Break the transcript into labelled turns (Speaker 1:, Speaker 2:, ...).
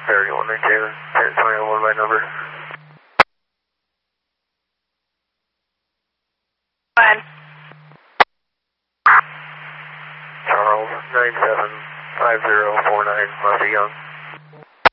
Speaker 1: 3192, 1021 by number.
Speaker 2: Go ahead.
Speaker 1: Charles, 975049, Murphy Young.